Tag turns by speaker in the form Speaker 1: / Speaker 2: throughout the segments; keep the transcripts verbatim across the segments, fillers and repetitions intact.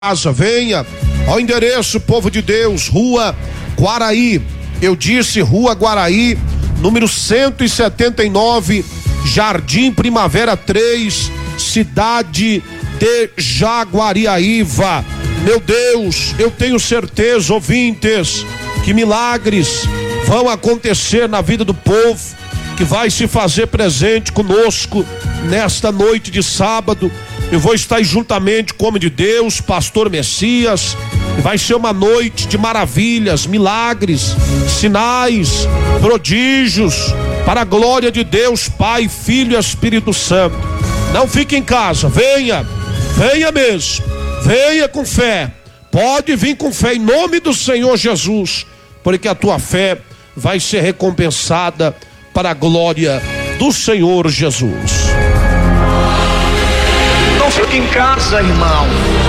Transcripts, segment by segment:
Speaker 1: casa, venha ao endereço, povo de Deus, Rua Guaraí, eu disse Rua Guaraí, número cento e setenta e nove, Jardim Primavera três, cidade de Jaguariaíva. Meu Deus, eu tenho certeza, ouvintes, que milagres vão acontecer na vida do povo, que vai se fazer presente conosco nesta noite de sábado. Eu vou estar juntamente com o homem de Deus, pastor Messias, e vai ser uma noite de maravilhas, milagres, sinais, prodígios, para a glória de Deus, Pai, Filho e Espírito Santo. Não fique em casa, venha, venha mesmo, venha com fé, pode vir com fé em nome do Senhor Jesus, porque a tua fé vai ser recompensada para a glória do Senhor Jesus.
Speaker 2: Não fique em casa, irmão.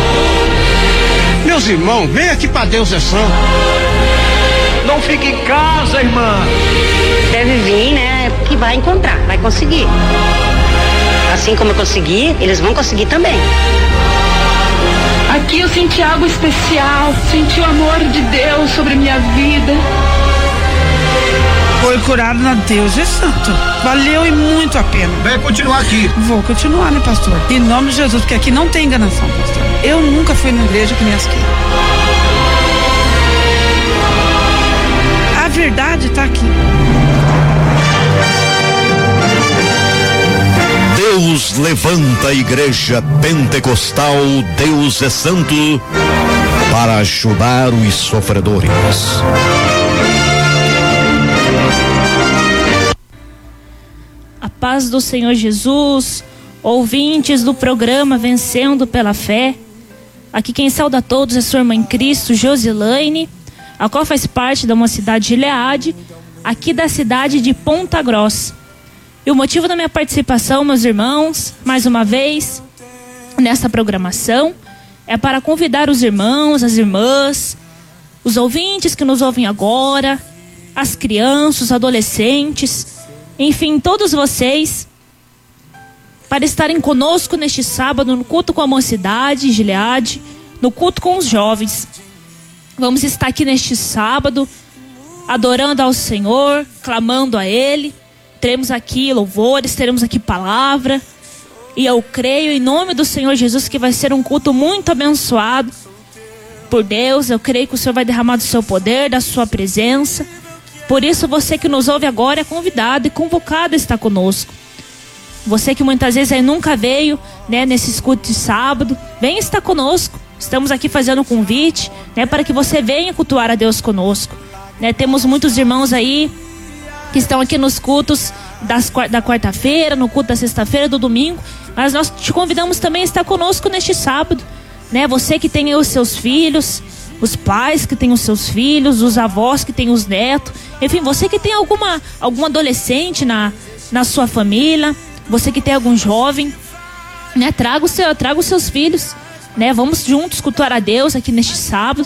Speaker 3: Meus irmãos, vem aqui para Deus é santo.
Speaker 2: Não fique em casa, irmã.
Speaker 4: Deve vir, né? Que vai encontrar, vai conseguir. Assim como eu consegui, eles vão conseguir também.
Speaker 5: Aqui eu senti algo especial, senti o amor de Deus sobre minha vida.
Speaker 6: Foi curado na Deus é santo. Valeu e muito a pena.
Speaker 2: Vai continuar aqui.
Speaker 6: Vou continuar, né, pastor? Em nome de Jesus, porque aqui não tem enganação, pastor. Eu nunca fui na igreja que nem essa aqui. A verdade está aqui.
Speaker 7: Deus levanta a igreja pentecostal, Deus é santo, para ajudar os sofredores.
Speaker 8: A paz do Senhor Jesus, ouvintes do programa Vencendo pela Fé. Aqui quem sauda a todos é sua irmã em Cristo, Josilaine, a qual faz parte da mocidade de Gileade, aqui da cidade de Ponta Grossa. E o motivo da minha participação, meus irmãos, mais uma vez, nessa programação, é para convidar os irmãos, as irmãs, os ouvintes que nos ouvem agora, as crianças, os adolescentes, enfim, todos vocês, para estarem conosco neste sábado, no culto com a mocidade, Gileade, no culto com os jovens. Vamos estar aqui neste sábado, adorando ao Senhor, clamando a Ele. Teremos aqui louvores, teremos aqui palavra. E eu creio em nome do Senhor Jesus que vai ser um culto muito abençoado por Deus. Eu creio que o Senhor vai derramar do seu poder, da sua presença. Por isso, você que nos ouve agora é convidado e convocado a estar conosco. Você que muitas vezes aí nunca veio, né, nesses cultos de sábado, venha estar conosco. Estamos aqui fazendo um convite, né, para que você venha cultuar a Deus conosco. Né, temos muitos irmãos aí que estão aqui nos cultos das, da quarta-feira, no culto da sexta-feira, do domingo. Mas nós te convidamos também a estar conosco neste sábado. Né, você que tem os seus filhos, os pais que têm os seus filhos, os avós que têm os netos, enfim, você que tem alguma, algum adolescente na, na sua família, você que tem algum jovem, né, traga, o seu, traga os seus filhos, né, vamos juntos cultuar a Deus aqui neste sábado,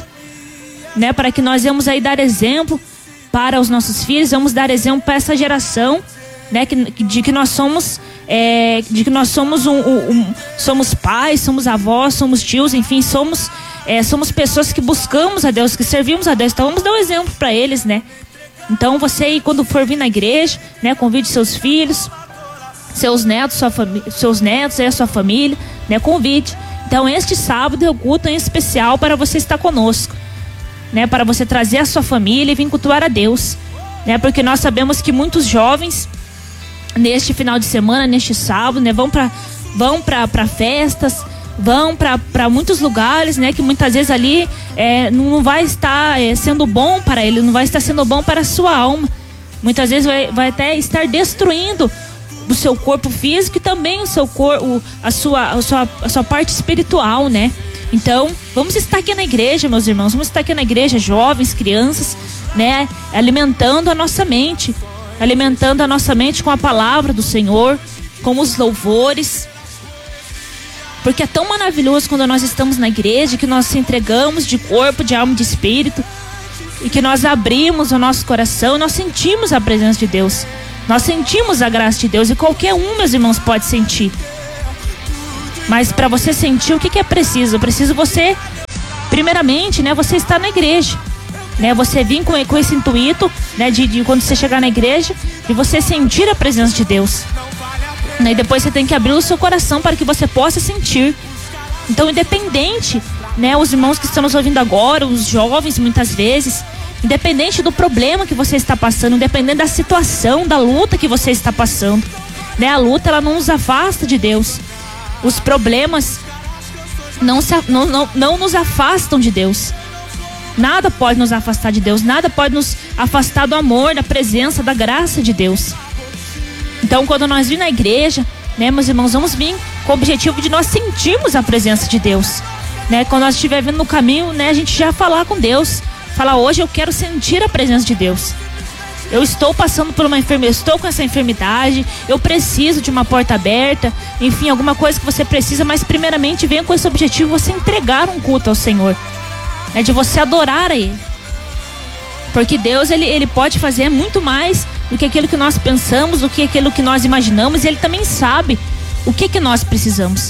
Speaker 8: né, para que nós vamos aí dar exemplo para os nossos filhos, vamos dar exemplo para essa geração, né, que, de que nós somos, é, de que nós somos um, um, um, somos pais, somos avós, somos tios, enfim, somos É, somos pessoas que buscamos a Deus, que servimos a Deus. Então vamos dar um exemplo para eles, né? Então você, quando for vir na igreja, né, convide seus filhos, seus netos, sua família, seus netos, aí a sua família, né, convide. Então este sábado é o culto em especial para você estar conosco, né, para você trazer a sua família e vir cultuar a Deus, né? Porque nós sabemos que muitos jovens neste final de semana, neste sábado, né, vão para vão para para festas, vão para muitos lugares, né, que muitas vezes ali é, não vai estar é, sendo bom para ele, não vai estar sendo bom para a sua alma. Muitas vezes vai, vai até estar destruindo o seu corpo físico e também o seu corpo, a sua, a sua, a sua parte espiritual, né? Então, vamos estar aqui na igreja, meus irmãos, vamos estar aqui na igreja, jovens, crianças, né, alimentando a nossa mente, alimentando a nossa mente com a palavra do Senhor, com os louvores. Porque é tão maravilhoso quando nós estamos na igreja, que nós se entregamos de corpo, de alma e de espírito, e que nós abrimos o nosso coração, nós sentimos a presença de Deus, nós sentimos a graça de Deus, e qualquer um, meus irmãos, pode sentir. Mas para você sentir, o que, que é preciso? Preciso você, primeiramente, né, você estar na igreja. Né, você vir com, com esse intuito, né, de, de quando você chegar na igreja, de você sentir a presença de Deus. Né, e depois você tem que abrir o seu coração para que você possa sentir. Então, independente, né, os irmãos que estão nos ouvindo agora, os jovens muitas vezes, independente do problema que você está passando, independente da situação, da luta que você está passando, né, a luta ela não nos afasta de Deus. Os problemas não, se, não, não, não nos afastam de Deus. Nada pode nos afastar de Deus, nada pode nos afastar do amor, da presença, da graça de Deus. Então, quando nós vimos na igreja, né, meus irmãos, vamos vir com o objetivo de nós sentirmos a presença de Deus. Né? Quando nós estiver vindo no caminho, né, a gente já falar com Deus, falar, hoje eu quero sentir a presença de Deus. Eu estou passando por uma enfermidade, estou com essa enfermidade, eu preciso de uma porta aberta, enfim, alguma coisa que você precisa, mas primeiramente venha com esse objetivo, você entregar um culto ao Senhor. É de você adorar a Ele. Porque Deus, ele, ele pode fazer muito mais do que aquilo que nós pensamos, do que aquilo que nós imaginamos. E Ele também sabe o que, que nós precisamos.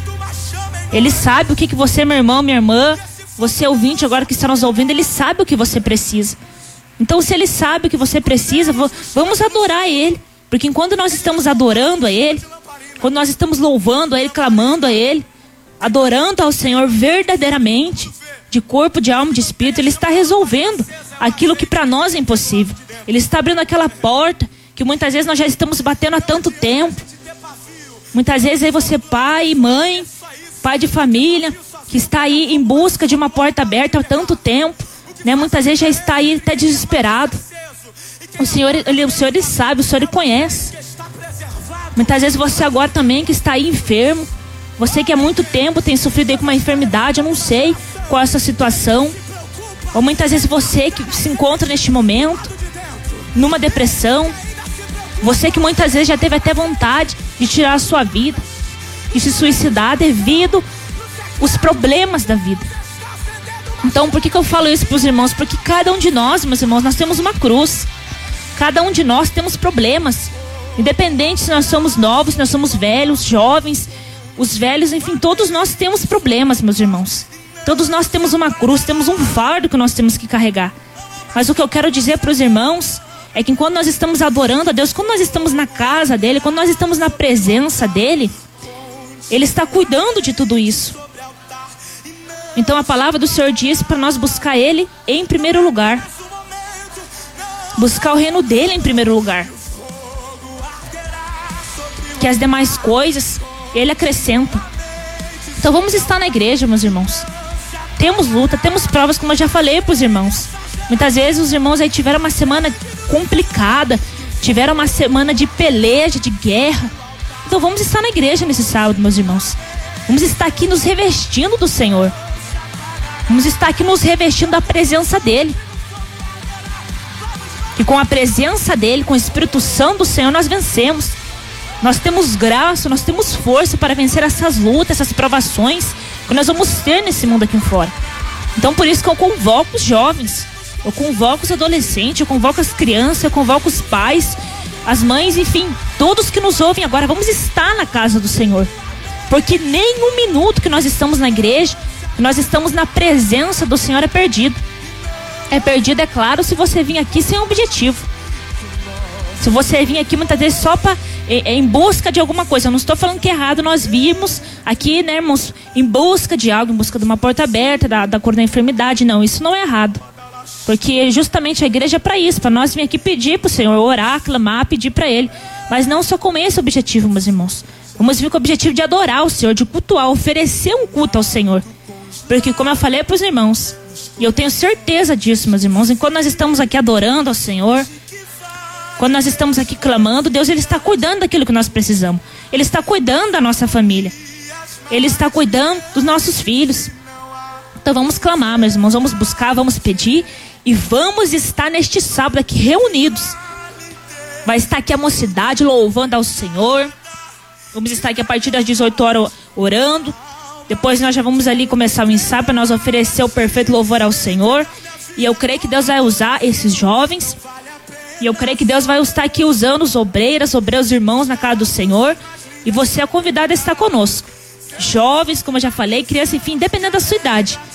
Speaker 8: Ele sabe o que, que você, meu irmão, minha irmã, você ouvinte agora que está nos ouvindo, Ele sabe o que você precisa. Então, se Ele sabe o que você precisa, vamos adorar a Ele. Porque enquanto nós estamos adorando a Ele, quando nós estamos louvando a Ele, clamando a Ele, adorando ao Senhor verdadeiramente, de corpo, de alma, de espírito, Ele está resolvendo aquilo que para nós é impossível. Ele está abrindo aquela porta que muitas vezes nós já estamos batendo há tanto tempo. Muitas vezes aí você, pai, mãe, pai de família, que está aí em busca de uma porta aberta há tanto tempo, né? Muitas vezes já está aí até desesperado. O Senhor, ele, o Senhor ele sabe, o Senhor ele conhece. Muitas vezes você agora também que está aí enfermo, você que há muito tempo tem sofrido aí com uma enfermidade, eu não sei qual é essa situação. Ou muitas vezes você que se encontra neste momento numa depressão, você que muitas vezes já teve até vontade de tirar a sua vida, de se suicidar devido aos problemas da vida. Então, por que que eu falo isso para os irmãos? Porque cada um de nós, meus irmãos, nós temos uma cruz. Cada um de nós temos problemas. Independente se nós somos novos, se nós somos velhos, jovens, os velhos, enfim, todos nós temos problemas, meus irmãos. Todos nós temos uma cruz, temos um fardo que nós temos que carregar. Mas o que eu quero dizer para os irmãos é que quando nós estamos adorando a Deus, quando nós estamos na casa dEle, quando nós estamos na presença dEle, Ele está cuidando de tudo isso. Então a palavra do Senhor diz para nós buscar Ele em primeiro lugar. Buscar o reino dEle em primeiro lugar. Que as demais coisas Ele acrescenta. Então vamos estar na igreja, meus irmãos. Temos luta, temos provas, como eu já falei para os irmãos. Muitas vezes os irmãos aí tiveram uma semana complicada, tiveram uma semana de peleja, de guerra. Então vamos estar na igreja nesse sábado, meus irmãos. Vamos estar aqui nos revestindo do Senhor. Vamos estar aqui nos revestindo da presença dEle. E com a presença dEle, com o Espírito Santo do Senhor, nós vencemos. Nós temos graça, nós temos força para vencer essas lutas, essas provações que nós vamos ter nesse mundo aqui fora. Então por isso que eu convoco os jovens, eu convoco os adolescentes, eu convoco as crianças, eu convoco os pais, as mães, enfim, todos que nos ouvem agora, vamos estar na casa do Senhor. Porque nem um minuto que nós estamos na igreja, que nós estamos na presença do Senhor é perdido. É perdido, é claro, se você vir aqui sem objetivo. Se você vir aqui muitas vezes só para em busca de alguma coisa. Eu não estou falando que é errado nós virmos aqui, né, irmãos, em busca de algo, em busca de uma porta aberta, da, da cor da enfermidade. Não, isso não é errado. Porque justamente a igreja é para isso, para nós vir aqui pedir para o Senhor, orar, clamar, pedir para Ele. Mas não só com esse objetivo, meus irmãos. Vamos vir com o objetivo de adorar o Senhor, de cultuar, oferecer um culto ao Senhor. Porque como eu falei para os irmãos, e eu tenho certeza disso, meus irmãos, enquanto nós estamos aqui adorando ao Senhor, quando nós estamos aqui clamando, Deus ele está cuidando daquilo que nós precisamos. Ele está cuidando da nossa família. Ele está cuidando dos nossos filhos. Então vamos clamar, meus irmãos, vamos buscar, vamos pedir e vamos estar neste sábado aqui reunidos. Vai estar aqui a mocidade louvando ao Senhor. Vamos estar aqui a partir das dezoito horas orando. Depois nós já vamos ali começar o ensaio para nós oferecer o perfeito louvor ao Senhor. E eu creio que Deus vai usar esses jovens. E eu creio que Deus vai estar aqui usando os obreiras, obreiros irmãos na casa do Senhor. E você é convidado a estar conosco. jovens, como eu já falei, criança, enfim, dependendo da sua idade.